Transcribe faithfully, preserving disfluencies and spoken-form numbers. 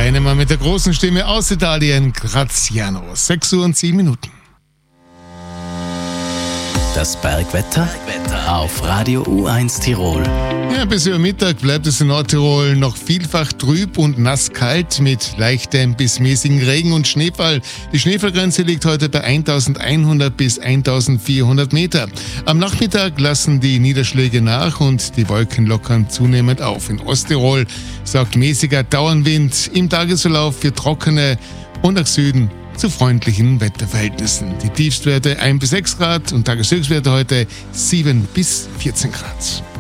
Eine Mann mit der großen Stimme aus Italien, Graziano. sechs Uhr und sieben Minuten. Das Bergwetter auf Radio U eins Tirol. Ja, bis über Mittag bleibt es in Nordtirol noch vielfach trüb und nasskalt mit leichtem bis mäßigen Regen und Schneefall. Die Schneefallgrenze liegt heute bei eintausendeinhundert bis eintausendvierhundert Meter. Am Nachmittag lassen die Niederschläge nach und die Wolken lockern zunehmend auf. In Osttirol sorgt mäßiger Dauernwind im Tagesverlauf für trockene und nach Süden zu freundlichen Wetterverhältnissen. Die Tiefstwerte ein bis sechs Grad und Tageshöchstwerte heute sieben bis vierzehn Grad.